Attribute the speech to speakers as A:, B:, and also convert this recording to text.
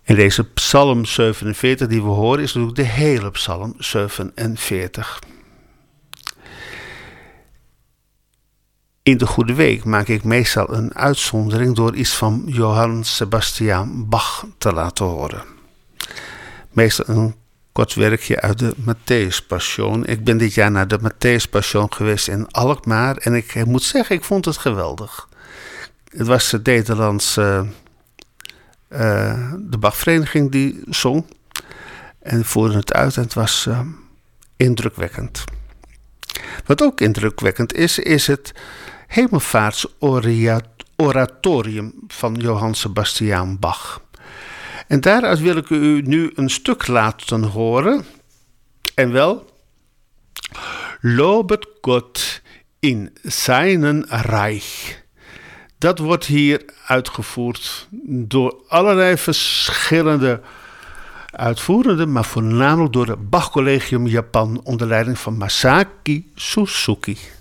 A: En deze psalm 47 die we horen is natuurlijk de hele psalm 47. In de Goede Week maak ik meestal een uitzondering door iets van Johann Sebastian Bach te laten horen. Meestal een kort werkje uit de Matthäus Passion. Ik ben dit jaar naar de Matthäus Passion geweest in Alkmaar en ik moet zeggen, ik vond het geweldig. Het was de Nederlandse de Bachvereniging die zong en voerde het uit en het was indrukwekkend. Wat ook indrukwekkend is het Hemelvaartsoratorium van Johann Sebastian Bach. En daaruit wil ik u nu een stuk laten horen. En wel: Lobet Gott in seinen Reich. Dat wordt hier uitgevoerd door allerlei verschillende uitvoerenden, maar voornamelijk door het Bach Collegium Japan onder leiding van Masaki Suzuki.